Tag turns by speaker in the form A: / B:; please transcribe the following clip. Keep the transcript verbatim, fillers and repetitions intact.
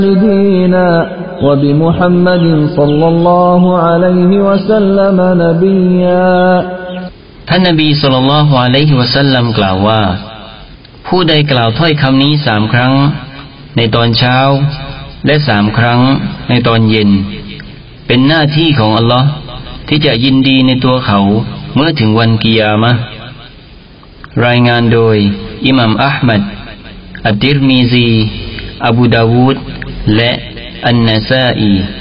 A: والدينا وبمحمد صلى الله عليه وسلم نبيا
B: ท่านนบีศ็อลลัลลอฮุอะลัยฮิวะซัลลัมกล่าวว่าผู้ใดกล่าวถ้อยคำนี้สามครั้งในตอนเช้าและสามครั้งในตอนเย็นเป็นหน้าที่ของอัลลอฮ์ที่จะยินดีในตัวเขาเมื่อถึงวันกิยามะห์รายงานโดยอิหม่ามอะห์มัดอัตติรมิซีอบูดาวูดและอันนาซาอี